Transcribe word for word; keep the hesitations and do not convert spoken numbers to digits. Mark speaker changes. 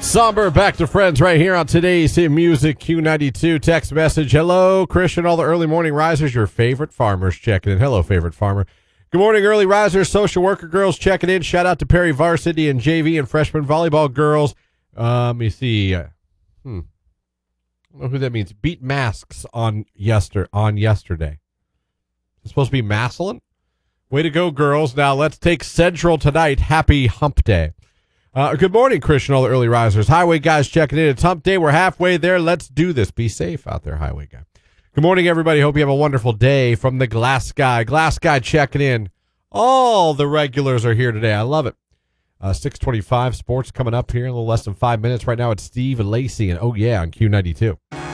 Speaker 1: Somber back to friends right here on today's Hit Music Q ninety-two. Text message. Hello, Christian, all the early morning risers, your favorite farmers checking in. Hello, favorite farmer. Good morning, early risers, social worker girls checking in. Shout out to Perry Varsity and J V and freshman volleyball girls. Uh, let me see. Uh, hmm. I don't know who that means. Beat masks on yester on yesterday. It's supposed to be Massillon? Way to go, girls. Now let's take Central tonight. Happy Hump Day. Uh, good morning, Christian, all the early risers. Highway guys checking in. It's Hump Day. We're halfway there. Let's do this. Be safe out there, Highway guy. Good morning, everybody. Hope you have a wonderful day from the Glass Guy. Glass Guy checking in. All the regulars are here today. I love it. Uh, six twenty-five sports coming up here in a little less than five minutes. Right now it's Steve and Lacey and oh yeah on Q ninety-two.